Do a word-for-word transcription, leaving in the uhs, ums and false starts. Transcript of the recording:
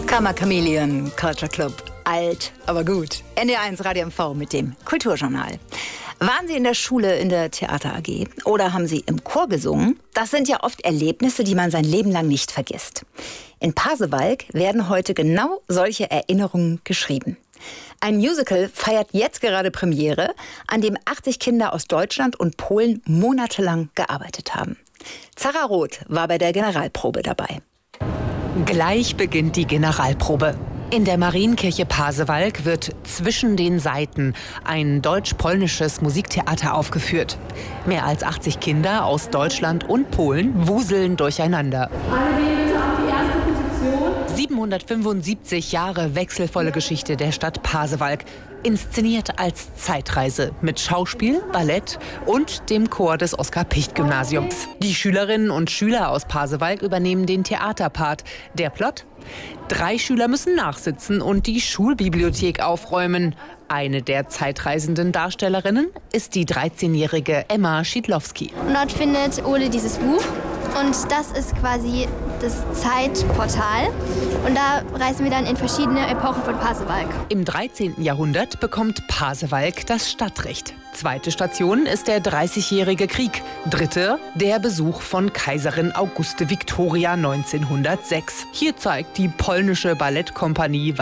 Karma Chameleon, Culture Club. Alt, aber gut. N D R eins Radio M V mit dem Kulturjournal. Waren Sie in der Schule in der Theater A G oder haben Sie im Chor gesungen? Das sind ja oft Erlebnisse, die man sein Leben lang nicht vergisst. In Pasewalk werden heute genau solche Erinnerungen geschrieben. Ein Musical feiert jetzt gerade Premiere, an dem achtzig Kinder aus Deutschland und Polen monatelang gearbeitet haben. Zara Roth war bei der Generalprobe dabei. Gleich beginnt die Generalprobe. In der Marienkirche Pasewalk wird Zwischen den Seiten ein deutsch-polnisches Musiktheater aufgeführt. Mehr als achtzig Kinder aus Deutschland und Polen wuseln durcheinander. Alle gehen bitte auf die erste Position. siebenhundertfünfundsiebzig Jahre wechselvolle Geschichte der Stadt Pasewalk. Inszeniert als Zeitreise mit Schauspiel, Ballett und dem Chor des Oskar-Picht-Gymnasiums. Die Schülerinnen und Schüler aus Pasewalk übernehmen den Theaterpart. Der Plot? Drei Schüler müssen nachsitzen und die Schulbibliothek aufräumen. Eine der zeitreisenden Darstellerinnen ist die dreizehnjährige Emma Schiedlowski. Und dort findet Ole dieses Buch und das ist quasi das Zeitportal. Und da reisen wir dann in verschiedene Epochen von Pasewalk. Im dreizehnten Jahrhundert bekommt Pasewalk das Stadtrecht. Zweite Station ist der dreißigjährige Krieg. Dritte der Besuch von Kaiserin Auguste Victoria neunzehnhundertsechs. Hier zeigt die polnische Ballettkompanie